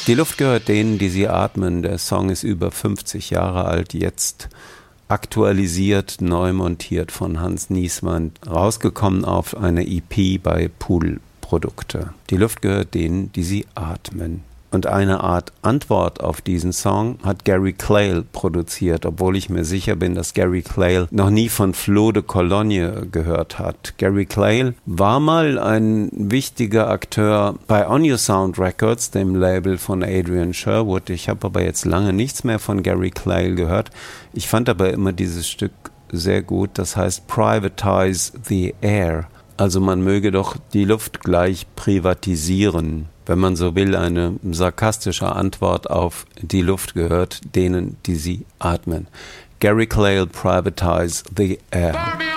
Die Luft gehört denen, die sie atmen. Der Song ist über 50 Jahre alt, jetzt aktualisiert, neu montiert von Hans Niesmann, rausgekommen auf eine EP bei Pool-Produkte. Die Luft gehört denen, die sie atmen. Und eine Art Antwort auf diesen Song hat Gary Clayle produziert, obwohl ich mir sicher bin, dass Gary Clayle noch nie von Flo de Cologne gehört hat. Gary Clayle war mal ein wichtiger Akteur bei On Your Sound Records, dem Label von Adrian Sherwood. Ich habe aber jetzt lange nichts mehr von Gary Clayle gehört. Ich fand aber immer dieses Stück sehr gut, das heißt Privatize the Air. Also man möge doch die Luft gleich privatisieren, wenn man so will, eine sarkastische Antwort auf die Luft gehört denen, die sie atmen. Gary Clayle, Privatize the Air.